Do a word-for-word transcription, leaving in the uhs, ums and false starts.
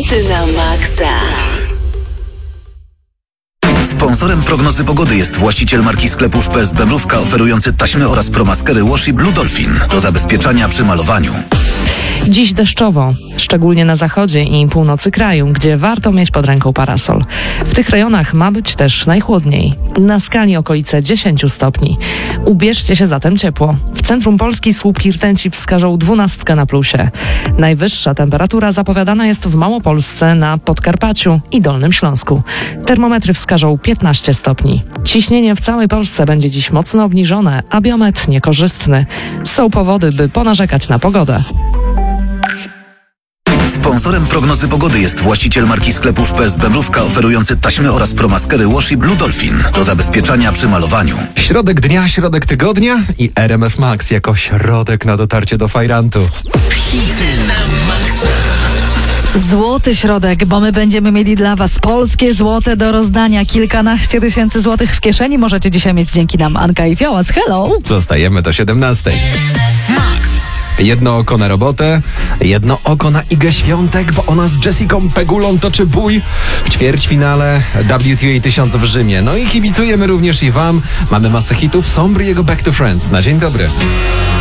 Hity na maksa. Sponsorem prognozy pogody jest właściciel marki sklepów P S B Mrówka, oferujący taśmy oraz promaskery Washi Blue Dolphin do zabezpieczania przy malowaniu. Dziś deszczowo, szczególnie na zachodzie i północy kraju, gdzie warto mieć pod ręką parasol. W tych rejonach ma być też najchłodniej. Na skali okolice dziesięć stopni. Ubierzcie się zatem ciepło. W centrum Polski słupki rtęci wskażą dwunastkę na plusie. Najwyższa temperatura zapowiadana jest w Małopolsce, na Podkarpaciu i Dolnym Śląsku. Termometry wskażą piętnaście stopni. Ciśnienie w całej Polsce będzie dziś mocno obniżone, a biometr niekorzystny. Są powody, by ponarzekać na pogodę. Sponsorem prognozy pogody jest właściciel marki sklepów P S B Mrówka, oferujący taśmy oraz promaskery Washi Blue Dolphin do zabezpieczania przy malowaniu. Środek dnia, środek tygodnia i R M F Max jako środek na dotarcie do fajrantu. Hity na maksa. Złoty środek, bo my będziemy mieli dla Was polskie złote do rozdania. Kilkanaście tysięcy złotych w kieszeni możecie dzisiaj mieć dzięki nam. Anka i Fiołas, hello! Zostajemy do siedemnastej. Max. Jedno oko na robotę, jedno oko na Igę Świątek, bo ona z Jessicą Pegulą toczy bój w ćwierćfinale W T A tysiąc w Rzymie. No i kibicujemy również i Wam. Mamy masę hitów, Sombry jego Back to Friends. Na dzień dobry.